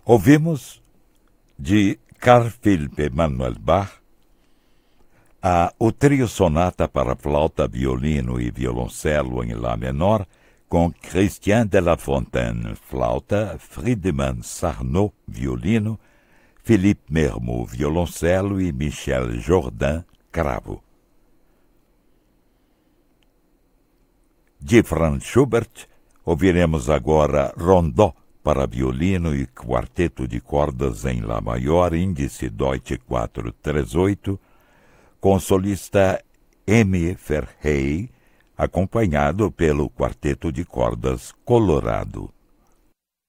Ouvimos, de Carl Philipp Emanuel Bach, o trio sonata para flauta, violino e violoncelo em Lá menor, com Christian de la Fontaine, flauta, Friedemann Sarnot, violino, Philippe Mermoz, violoncelo e Michel Jourdain, cravo. De Franz Schubert, ouviremos agora Rondó para violino e quarteto de cordas em Lá maior, índice Deutsche 438, com o solista M. Verhey, acompanhado pelo quarteto de cordas Colorado.